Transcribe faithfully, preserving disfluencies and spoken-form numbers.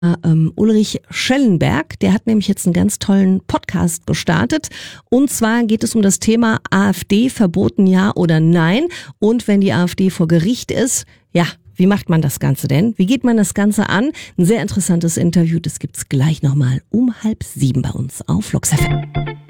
Ähm, Ulrich Schellenberg, der hat nämlich jetzt einen ganz tollen Podcast gestartet. Und zwar geht es um das Thema AfD, verboten ja oder nein. Und wenn die AfD vor Gericht ist, ja, wie macht man das Ganze denn? Wie geht man das Ganze an? Ein sehr interessantes Interview, das gibt's gleich nochmal um halb sieben bei uns auf Flux F M.